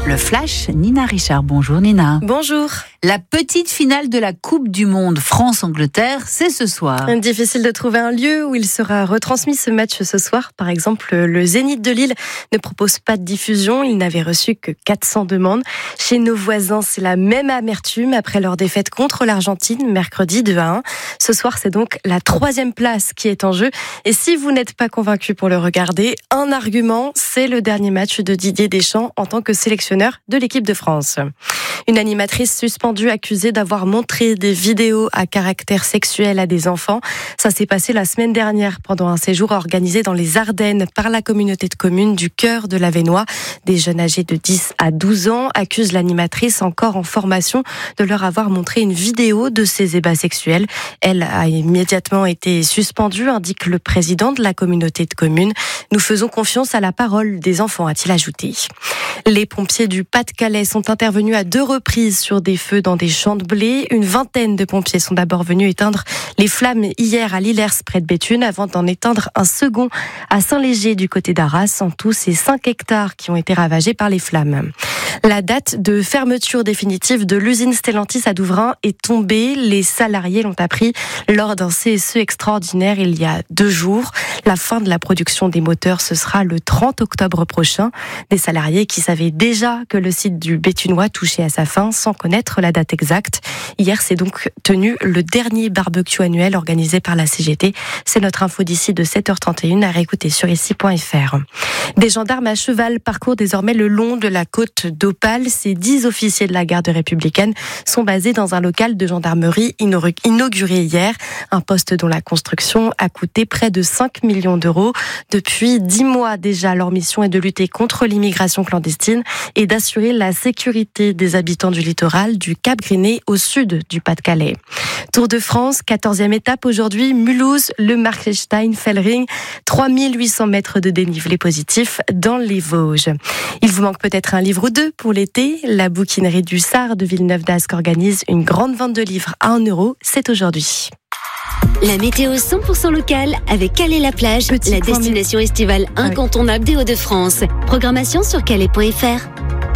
Le Flash, Nina Richard. Bonjour Nina. Bonjour. La petite finale de la Coupe du Monde France-Angleterre, c'est ce soir. Difficile de trouver un lieu où il sera retransmis ce match ce soir. Par exemple, le Zénith de Lille ne propose pas de diffusion. Il n'avait reçu que 400 demandes. Chez nos voisins, c'est la même amertume après leur défaite contre l'Argentine, mercredi 2-1. Ce soir, c'est donc la 3e place qui est en jeu. Et si vous n'êtes pas convaincu pour le regarder, un argument, c'est le dernier match de Didier Deschamps en tant que sélectionneur de l'équipe de France. Une animatrice suspendue accusée d'avoir montré des vidéos à caractère sexuel à des enfants. Ça s'est passé la semaine dernière pendant un séjour organisé dans les Ardennes par la communauté de communes du cœur de l'Avesnois. Des jeunes âgés de 10 à 12 ans accusent l'animatrice, encore en formation, de leur avoir montré une vidéo de ces ébats sexuels. Elle a immédiatement été suspendue, indique le président de la communauté de communes. Nous faisons confiance à la parole des enfants, a-t-il ajouté. Les pompiers du Pas-de-Calais sont intervenus à 2 reprises sur des feux dans des champs de blé. Une vingtaine de pompiers sont d'abord venus éteindre les flammes hier à Lillers près de Béthune avant d'en éteindre un second à Saint-Léger du côté d'Arras. En tout, c'est 5 hectares qui ont été ravagés par les flammes. La date de fermeture définitive de l'usine Stellantis à Douvrin est tombée. Les salariés l'ont appris lors d'un CSE extraordinaire il y a 2 jours. La fin de la production des moteurs, ce sera le 30 octobre prochain. Des salariés qui savaient déjà que le site du Béthunois touchait à sa fin sans connaître la date exacte. Hier, s'est donc tenu le dernier barbecue annuel organisé par la CGT. C'est notre info d'ici de 7h31 à réécouter sur ici.fr. Des gendarmes à cheval parcourent désormais le long de la côte d'Opale. Ces 10 officiers de la garde républicaine sont basés dans un local de gendarmerie inauguré hier. Un poste dont la construction a coûté près de 5 millions d'euros. Depuis 10 mois déjà, leur mission est de lutter contre l'immigration clandestine et d'assurer la sécurité des habitants du littoral du Cap Griné au sud du Pas-de-Calais. Tour de France, 14e étape aujourd'hui, Mulhouse, le Markstein-Fellring, 3800 mètres de dénivelé positif dans les Vosges. Il vous manque peut-être un livre ou deux pour l'été. La bouquinerie du Sard de Villeneuve-d'Ascq organise une grande vente de livres à 1 €. C'est aujourd'hui. La météo 100% locale avec Calais-la-Plage, la destination estivale incontournable des Hauts-de-France. Programmation sur calais.fr.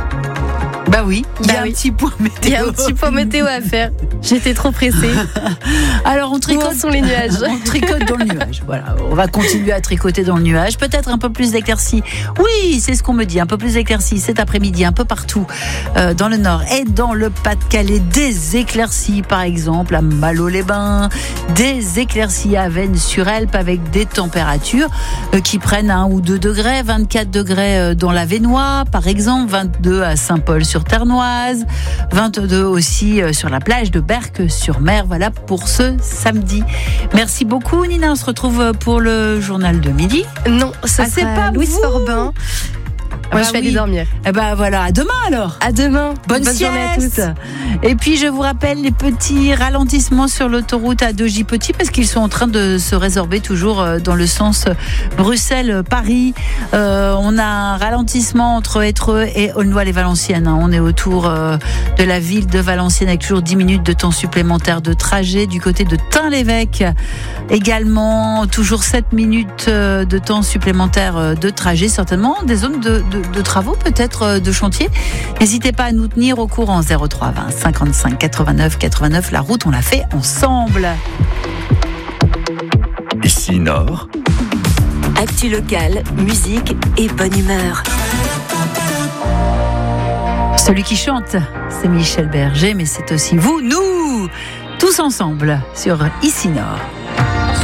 Bah oui, il y a un petit point météo. Il y a un petit point météo à faire. J'étais trop pressée. Alors on tricote. Où sont les nuages ? On tricote dans le nuage. Voilà, on va continuer à tricoter dans le nuage. Peut-être un peu plus d'éclaircies. Oui, c'est ce qu'on me dit. Un peu plus d'éclaircies cet après-midi, un peu partout dans le nord et dans le Pas-de-Calais. Des éclaircies, par exemple, à Malo-les-Bains. Des éclaircies à Vennes-sur-Helpe avec des températures qui prennent 1 ou 2 degrés. 24 degrés dans l'Avesnois, par exemple. 22 à Saint-Paul sur Ternoise, 22 aussi sur la plage de Berck-sur-Mer. Voilà pour ce samedi. Merci beaucoup Nina, on se retrouve pour le journal de midi. Non, ça c'est pas Louise Forbin. Moi, je vais aller dormir. Eh ben voilà, à demain alors. À demain. Bonne journée à tous. Et puis je vous rappelle les petits ralentissements sur l'autoroute A2J Petit parce qu'ils sont en train de se résorber toujours dans le sens Bruxelles-Paris. On a un ralentissement entre Étreux et Aulnois-les-Valenciennes. On est autour de la ville de Valenciennes avec toujours 10 minutes de temps supplémentaire de trajet. Du côté de Tain-l'Évêque également, toujours 7 minutes de temps supplémentaire de trajet. Certainement des zones de travaux, peut-être de chantier. N'hésitez pas à nous tenir au courant. 03 20 55 89 89. La route, on l'a fait ensemble. Ici Nord. Actu locale, musique et bonne humeur. Celui qui chante, c'est Michel Berger, mais c'est aussi vous, nous, tous ensemble sur Ici Nord.